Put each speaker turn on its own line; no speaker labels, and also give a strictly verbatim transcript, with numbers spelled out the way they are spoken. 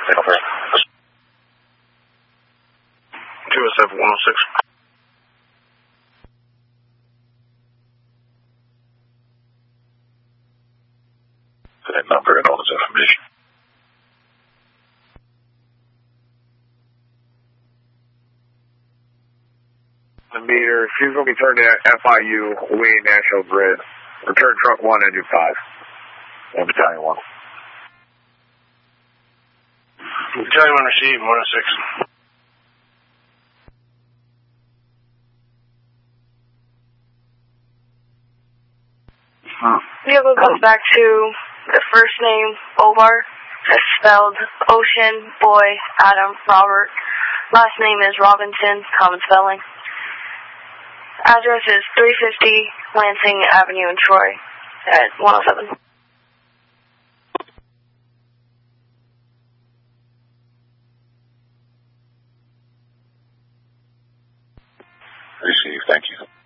two oh seven, one oh six. That number and all this information.
The meter, she's going to be turned at F I U, Wayne National Grid. Return truck one, engine five. And battalion one.
Battalion one received, one oh six.
Huh. Vehicle goes back to the first name, Ovar. That's spelled Ocean, Boy, Adam, Robert. Last name is Robinson, common spelling. Address is three fifty Lansing Avenue in Troy at one oh seven.
Received, thank you.